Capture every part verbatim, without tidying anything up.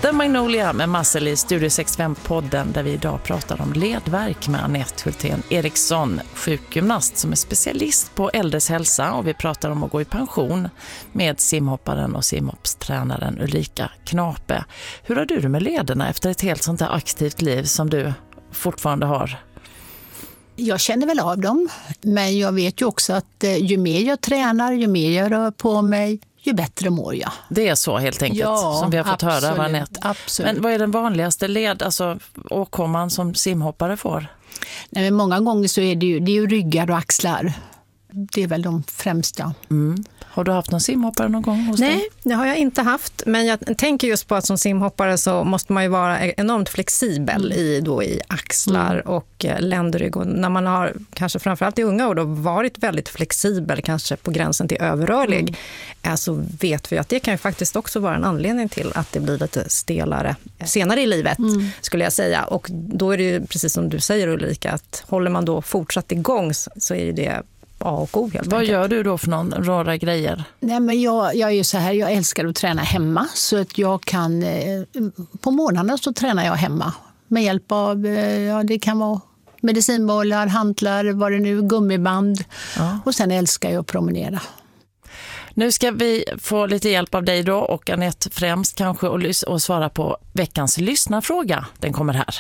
The Magnolia med Massel i Studio sextiofem-podden där vi idag pratar om ledvärk med Anette Hultén Eriksson, sjukgymnast som är specialist på äldres hälsa, och vi pratar om att gå i pension med simhopparen och simhoppstränaren Ulrika Knape. Hur har du det med lederna efter ett helt sånt här aktivt liv som du fortfarande har? Jag känner väl av dem, men jag vet ju också att ju mer jag tränar, ju mer jag rör på mig, ju bättre mår jag. Det är så helt enkelt, ja, som vi har fått absolut, höra av Anette. Absolut. Men vad är den vanligaste led, alltså åkomman som simhoppare får? Nej, men många gånger så är det ju, det är ju ryggar och axlar. Det är väl de främsta. Mm. Har du haft någon simhoppare någon gång hos Nej, dig? det har jag inte haft. Men jag tänker just på att som simhoppare så måste man ju vara enormt flexibel i, då, i axlar mm. och ländrygg. Och när man har, kanske framförallt i unga år, då, varit väldigt flexibel, kanske på gränsen till överrörlig, mm. så vet vi att det kan ju faktiskt också vara en anledning till att det blir lite stelare senare i livet, mm. skulle jag säga. Och då är det ju precis som du säger, Ulrika, att håller man då fortsatt igång så är det A och O, helt Vad enkelt. gör du då för någon rara grejer? Nej, men jag, jag är ju så här, jag älskar att träna hemma, så att jag kan, eh, på månaderna så tränar jag hemma med hjälp av, eh, ja, det kan vara medicinbollar, hantlar, vad det nu, gummiband, ja. Och sen älskar jag att promenera. Nu ska vi få lite hjälp av dig då, och Anette främst kanske, och, och svara på veckans lyssnarfråga. Den kommer här.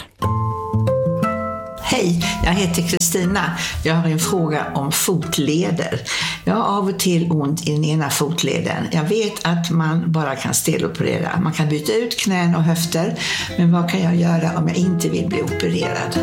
Hej, jag heter Kristina. Jag har en fråga om fotleder. Jag har av och till ont i den ena fotleden. Jag vet att man bara kan steloperera. Man kan byta ut knän och höfter. Men vad kan jag göra om jag inte vill bli opererad?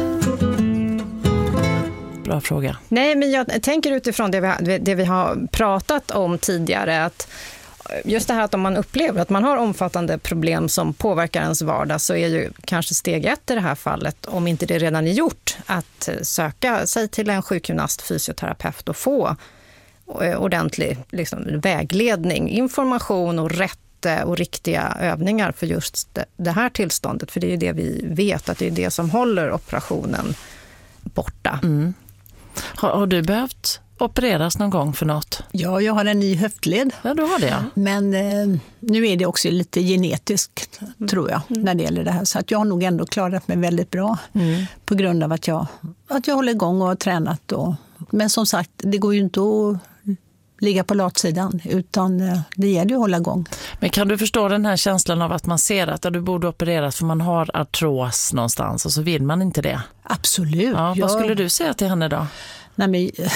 Bra fråga. Nej, men jag tänker utifrån det vi, det vi har pratat om tidigare, att just det här att om man upplever att man har omfattande problem som påverkar ens vardag, så är ju kanske steg ett i det här fallet, om inte det redan är gjort, att söka sig till en sjukgymnast, fysioterapeut och få ordentlig liksom, vägledning, information och rätt och riktiga övningar för just det här tillståndet. För det är ju det vi vet, att det är det som håller operationen borta. Mm. Har, har du behövt opereras någon gång för något? Ja, jag har en ny höftled. Ja, du har det, ja. Men eh, nu är det också lite genetiskt, mm. tror jag, när det gäller det här. Så att jag har nog ändå klarat mig väldigt bra mm. på grund av att jag, att jag håller igång och har tränat då. Men som sagt, det går ju inte att ligga på latsidan, utan eh, det gäller ju att hålla igång. Men kan du förstå den här känslan av att man ser att ja, du borde opereras för man har artros någonstans och så vill man inte det? Absolut. Ja, vad jag... skulle du säga till henne då? Nej, men...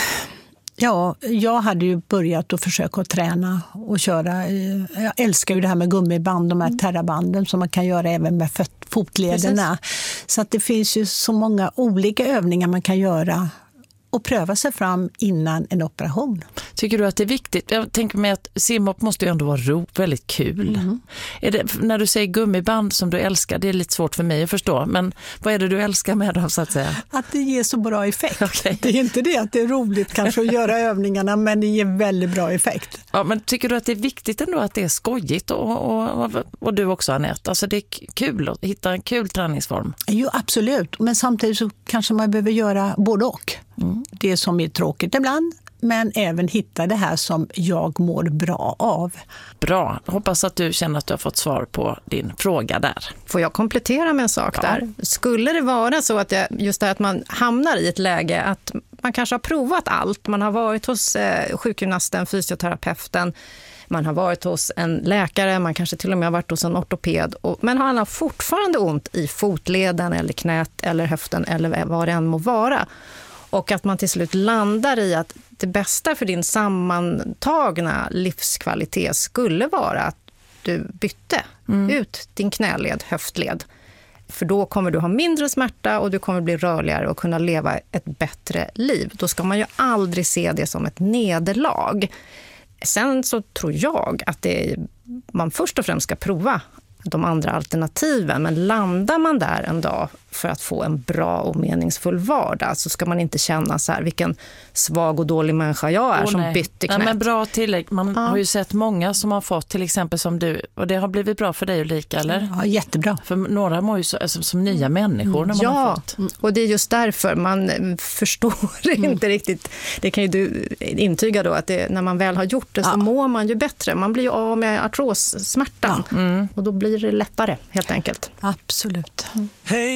Ja, jag hade ju börjat att försöka att träna och köra. Jag älskar ju det här med gummiband, de här terrabanden som man kan göra även med fotlederna. Precis. Så att det finns ju så många olika övningar man kan göra och pröva sig fram innan en operation. Tycker du att det är viktigt? Jag tänker mig att simhopp måste ju ändå vara ro, väldigt kul. Mm. Är det, när du säger gummiband som du älskar, det är lite svårt för mig att förstå. Men vad är det du älskar med dem, så att säga? Att det ger så bra effekt. Okay. Det är inte det att det är roligt kanske att göra övningarna, men det ger väldigt bra effekt. Ja, men tycker du att det är viktigt ändå att det är skojigt? Och, och, och, och du också, Anette. Alltså det är kul att hitta en kul träningsform. Jo, absolut. Men samtidigt så kanske man behöver göra både och. Mm. Det som är tråkigt ibland, men även hitta det här som jag mår bra av. Bra. Hoppas att du känner att du har fått svar på din fråga där. Får jag komplettera med en sak ja. där? Skulle det vara så att det, just det att man hamnar i ett läge att man kanske har provat allt. Man har varit hos eh, sjukgymnasten, fysioterapeuten, man har varit hos en läkare, man kanske till och med har varit hos en ortoped. Och, men han har fortfarande ont i fotleden eller knät eller höften eller vad det än må vara. Och att man till slut landar i att det bästa för din sammantagna livskvalitet skulle vara att du bytte mm. ut din knäled, höftled. För då kommer du ha mindre smärta och du kommer bli rörligare och kunna leva ett bättre liv. Då ska man ju aldrig se det som ett nederlag. Sen så tror jag att det är, man först och främst ska prova de andra alternativen. Men landar man där en dag för att få en bra och meningsfull vardag. Så ska man inte känna så här, vilken svag och dålig människa jag är oh, som nej. bytte knät. Nej, men bra tillägg. Man ja. har ju sett många som har fått, till exempel som du, och det har blivit bra för dig Ulrika, eller? Ja, jättebra. För några mår ju så, alltså, som nya människor när man ja, har fått. Och det är just därför man förstår mm. inte riktigt. Det kan ju du intyga då, att det, när man väl har gjort det så ja. mår man ju bättre. Man blir ju av med artrossmärtan ja. mm. och då blir det lättare helt enkelt. Absolut. Mm.